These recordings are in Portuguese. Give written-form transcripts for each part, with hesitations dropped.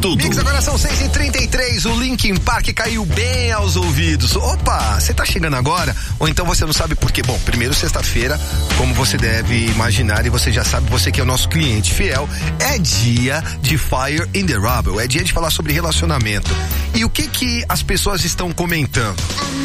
tudo. Mix, agora são 6h33, o Linkin Park caiu bem aos ouvidos. Opa, você tá chegando agora? Ou então você não sabe por quê? Bom, primeiro, sexta-feira, como você deve imaginar, e você já sabe, você que é o nosso cliente fiel, é dia de Fire in the Rubble, é dia de falar sobre relacionamento. E o que as pessoas estão comentando?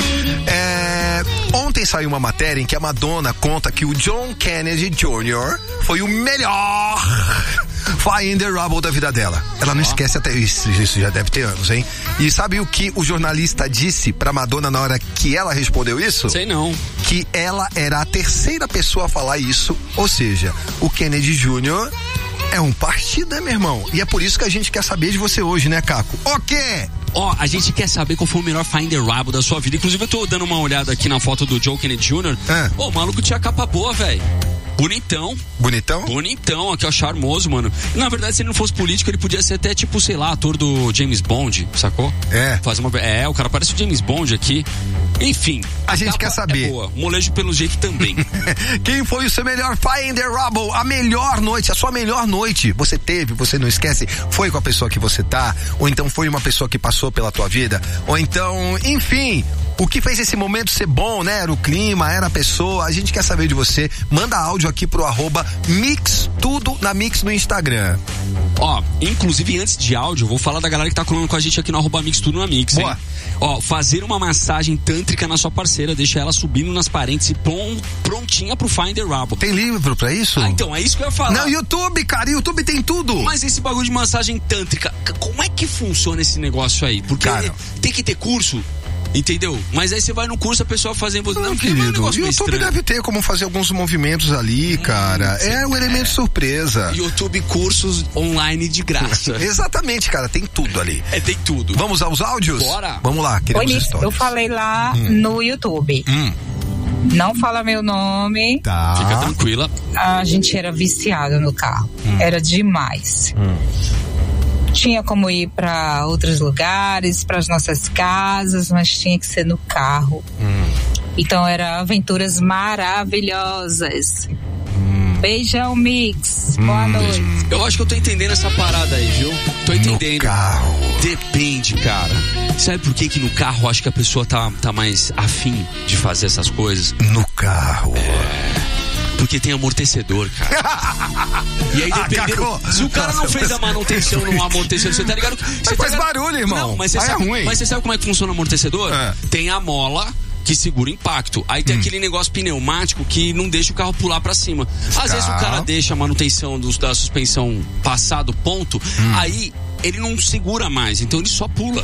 Ontem saiu uma matéria em que a Madonna conta que o John Kennedy Jr. foi o melhor Fire in the Rubble da vida dela. Ela não esquece até isso já deve ter anos, hein? E sabe o que o jornalista disse pra Madonna na hora que ela respondeu isso? Sei não. Que ela era a terceira pessoa a falar isso, ou seja, o Kennedy Jr. é um partido, né, meu irmão? E é por isso que a gente quer saber de você hoje, né, Caco? O quê? A gente quer saber qual foi o melhor Fire in the Rubble da sua vida. Inclusive, eu tô dando uma olhada aqui na foto do John Kennedy Jr. O maluco tinha capa boa, velho. Bonitão. Bonitão? Bonitão, aqui, ó, charmoso, mano. Na verdade, se ele não fosse político, ele podia ser até, tipo, sei lá, ator do James Bond, sacou? O cara parece o James Bond aqui. Enfim. A gente quer saber. É boa. Molejo pelo jeito também. Quem foi o seu melhor Fire in the Rubble? A melhor noite, a sua melhor noite. Você teve, você não esquece, foi com a pessoa que você tá, ou então foi uma pessoa que passou pela tua vida, ou então, enfim, o que fez esse momento ser bom, né? Era o clima, era a pessoa. A gente quer saber de você. Manda áudio aqui pro @mixtudo na Mix no Instagram. Inclusive antes de áudio, eu vou falar da galera que tá colando com a gente aqui no @mixtudo na Mix. Boa. Fazer uma massagem tântrica na sua parceira, deixa ela subindo nas paredes e prontinha pro Fire in the Rubble. Tem livro pra isso? Então, é isso que eu ia falar. Não, YouTube, cara, YouTube tem tudo. Mas esse bagulho de massagem tântrica, como é que funciona esse negócio aí? Porque tem que ter curso. Entendeu? Mas aí você vai no curso, a pessoa fazendo... Não, querido, o YouTube deve ter como fazer alguns movimentos ali, cara. É um elemento surpresa. YouTube cursos online de graça. Exatamente, cara, tem tudo ali. Tem tudo. Vamos aos áudios? Bora. Vamos lá, queremos histórias. Eu falei lá no YouTube. Não fala meu nome. Tá. Fica tranquila. A gente era viciado no carro. Era demais. Tinha como ir para outros lugares, para as nossas casas, mas tinha que ser no carro. Então eram aventuras maravilhosas. Beijão, Mix. Boa noite. Eu acho que eu tô entendendo essa parada aí, viu? Tô entendendo. No carro. Depende, cara. Sabe por que no carro eu acho que a pessoa tá mais afim de fazer essas coisas? No carro. Porque tem amortecedor, cara. E aí, dependendo. Se o cara não fez a manutenção no amortecedor, você tá ligado? Você faz barulho, irmão. Não, mas você sabe, ruim. Mas você sabe como é que funciona o amortecedor? Tem a mola que segura o impacto. Aí tem aquele negócio pneumático que não deixa o carro pular pra cima. Às vezes o cara deixa a manutenção da suspensão passar do ponto, aí ele não segura mais. Então ele só pula,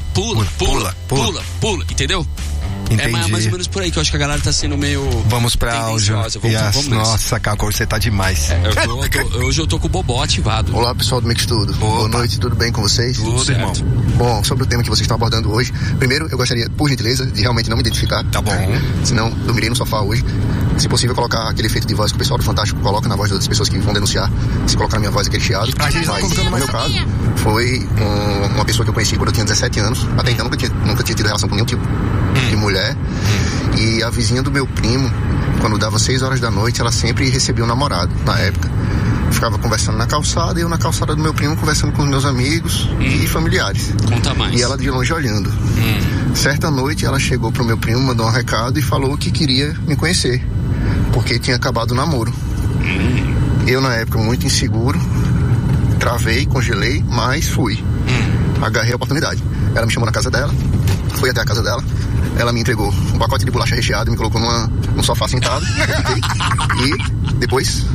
entendeu? Entendi. É mais ou menos por aí que eu acho que a galera tá sendo meio... Vamos pra áudio. Vamos nossa, Caco, você tá demais. Hoje eu tô com o bobó ativado. Olá, pessoal do Mix Tudo. Boa noite, tudo bem com vocês? Tudo, irmão. Bom, sobre o tema que vocês estão abordando hoje, primeiro eu gostaria, por gentileza, de realmente não me identificar. Tá bom. Senão dormirei no sofá hoje. Se possível, colocar aquele efeito de voz que o pessoal do Fantástico coloca na voz das pessoas que vão denunciar. Se colocar na minha voz aquele chiado. A gente tá colocando mais. No meu caso, foi uma pessoa que eu conheci quando eu tinha 17 anos. Até então nunca tinha tido relação com nenhum tipo de mulher. E a vizinha do meu primo, quando dava 6 horas da noite, ela sempre recebia um namorado, na época. Ficava conversando na calçada e eu na calçada do meu primo conversando com os meus amigos e familiares. Conta mais. E ela de longe olhando. Certa noite ela chegou pro meu primo, mandou um recado e falou que queria me conhecer, porque tinha acabado o namoro. Eu na época muito inseguro, travei, congelei, mas fui. Agarrei a oportunidade. Ela me chamou na casa dela, fui até a casa dela. Ela me entregou um pacote de bolacha recheada, me colocou num sofá sentado. E depois